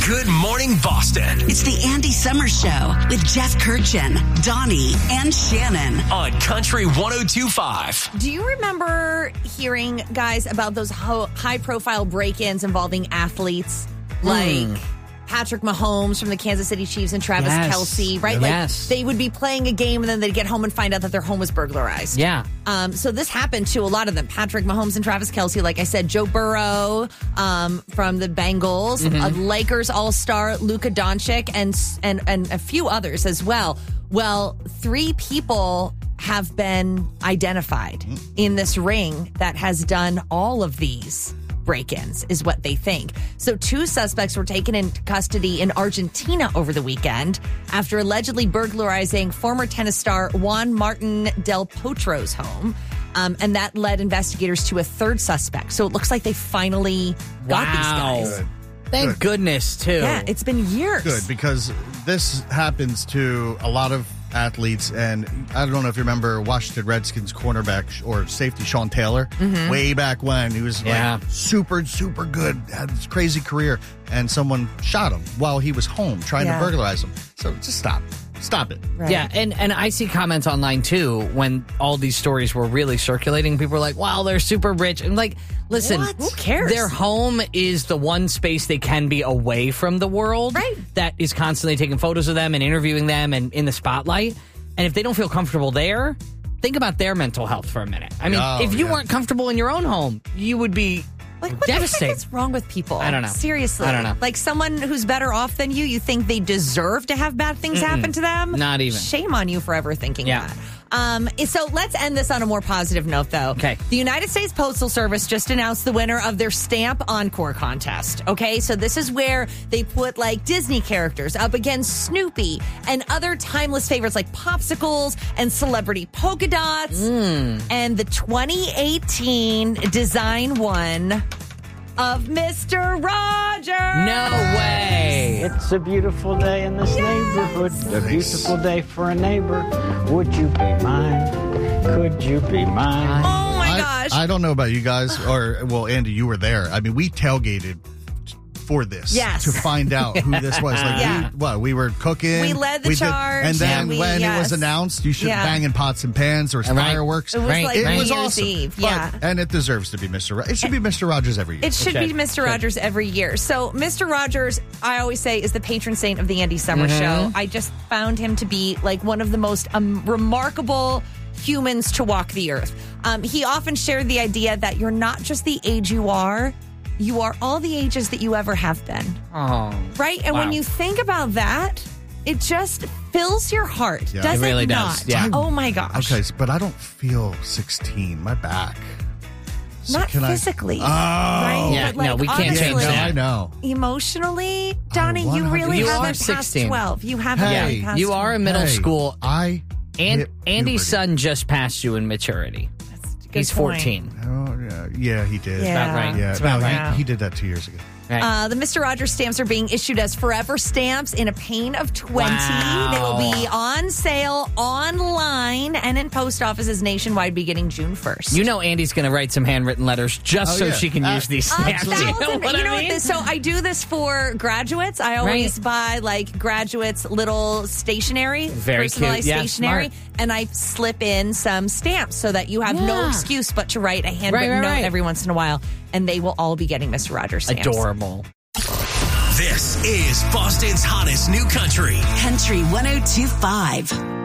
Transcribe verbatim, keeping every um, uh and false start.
Good Morning Boston. It's the Andy Summers Show with Jeff Kirchin, Donnie, and Shannon. On Country one oh two point five. Do you remember hearing, guys, about those ho- high-profile break-ins involving athletes like mm. Patrick Mahomes from the Kansas City Chiefs and Travis yes. Kelce, right? Yes. Like they would be playing a game and then they'd get home and find out that their home was burglarized. Yeah. Um, so this happened to a lot of them. Patrick Mahomes and Travis Kelce, like I said, Joe Burrow um, from the Bengals, mm-hmm. a Lakers All-Star Luka Doncic, and and and a few others as well. Well, three people have been identified in this ring that has done all of these break-ins, is what they think. So two suspects were taken into custody in Argentina over the weekend after allegedly burglarizing former tennis star Juan Martin Del Potro's home. Um, and that led investigators to a third suspect. So it looks like they finally got wow. these guys. Good. Thank Good. goodness, too. Yeah, it's been years. Good, because this happens to a lot of athletes, and I don't know if you remember Washington Redskins cornerback or safety Sean Taylor, mm-hmm. way back when he was yeah. like super, super good, had this crazy career, and someone shot him while he was home trying yeah. to burglarize him. So just stop. Stop it. Right. Yeah, and, and I see comments online, too, when all these stories were really circulating. People were like, wow, they're super rich. And like, listen, what? Who cares? Their home is the one space they can be away from the world. Right. That is constantly taking photos of them and interviewing them and in the spotlight. And if they don't feel comfortable there, think about their mental health for a minute. I mean, oh, if you yeah. weren't comfortable in your own home, you would be Like, what devastated. the heck is wrong with people? I don't know. Seriously. I don't know. Like someone who's better off than you, you think they deserve to have bad things Mm-mm. happen to them? Not even. Shame on you for ever thinking Yeah. that. Um, so let's end this on a more positive note, though. Okay. The United States Postal Service just announced the winner of their Stamp Encore contest. Okay, so this is where they put like Disney characters up against Snoopy and other timeless favorites like popsicles and celebrity polka dots. Mm. And the twenty eighteen design won of Mister Rogers. No way. It's a beautiful day in this Yes. neighborhood. A beautiful day for a neighbor. Would you be mine? Could you be mine? Oh my I, gosh. I don't know about you guys, or, well, Andy, you were there. I mean, we tailgated for this Yes. to find out who this was. Like, Yeah. we, what, we were cooking. We led the charge, and then and we- when it was yes. announced, you should Yeah. bang in pots and pans. There was Right. fireworks. It was Right. like It New was Year's awesome. Eve. But- Yeah. and it deserves to be Mister Ro- It should be Mister Rogers every year. It should Okay. be Mister Good. Rogers every year. So Mister Rogers, I always say, is the patron saint of the Andy Summers Mm-hmm. Show. I just found him to be like one of the most um, remarkable humans to walk the earth. Um, he often shared the idea that you're not just the age you are, you are all the ages that you ever have been. Oh. Right? And when Wow. you think about that, it just fills your heart. Yeah. Does It really it does. not? Yeah. Oh my gosh. Okay, but I don't feel sixteen. My back. So Not can I- physically. Oh. Right? Yeah, But, like, no, we can't honestly, change Yeah, that. I know. Emotionally, Donnie, you one hundred really You haven't are passed sixteen. twelve. You haven't Hey, really passed You are twelve. in middle Hey, school. I And hit Andy's puberty. son just passed you in maturity. That's a good He's point. fourteen. Oh, yeah, yeah, he did. Yeah. About right. Yeah, It's about no, right. he, he did that two years ago. Right. Uh, the Mister Rogers stamps are being issued as forever stamps in a pane of twenty. Wow. They will be on sale online and in post offices nationwide beginning June first. You know Andy's going to write some handwritten letters just Oh, so yeah. she can Uh, use these A stamps. thousand, You know what you know I mean? what this, so I do this for graduates. I always buy like graduates' little stationery, Very personalized cute. Yeah, stationery, smart. and I slip in some stamps so that you have no Yeah. excuse but to write a handwritten Right, right, note right. every once in a while, and they will all be getting Mister Rogers stamps. Adorable. This is Boston's hottest new country. Country one oh two point five.